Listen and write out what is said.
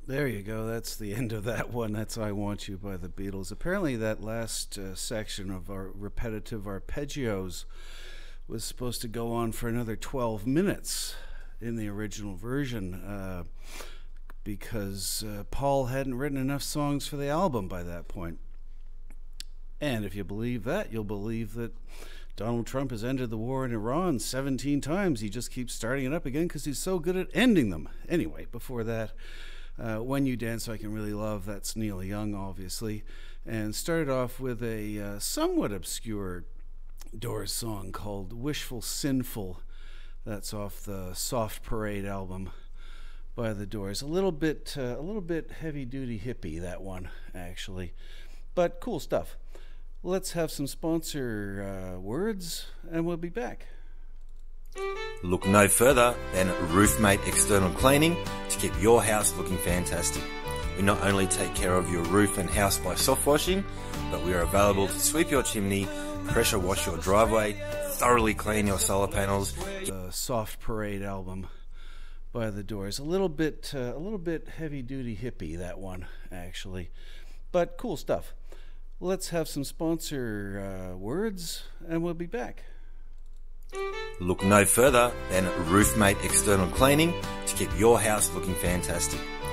There you go. That's the end of that one. That's I Want You by the Beatles. Apparently, that last section of our repetitive arpeggios was supposed to go on for another 12 minutes in the original version because Paul hadn't written enough songs for the album by that point. And if you believe that, you'll believe that Donald Trump has ended the war in Iran 17 times. He just keeps starting it up again because he's so good at ending them. Anyway, before that, When You Dance I Can Really Love, that's Neil Young, obviously, and started off with a somewhat obscure Doors song called Wishful Sinful. That's off the Soft Parade album by the Doors. A little bit heavy-duty hippie, that one, actually, but cool stuff. Let's have some sponsor words, and we'll be back. Look no further than Roofmate External Cleaning to keep your house looking fantastic. We not only take care of your roof and house by soft washing, but we are available to sweep your chimney, pressure wash your driveway, thoroughly clean your solar panels. The Soft Parade album by the Doors. A little bit heavy-duty hippie, that one, actually, but cool stuff. Let's have some sponsor words, and we'll be back. Look no further than Roofmate External Cleaning to keep your house looking fantastic.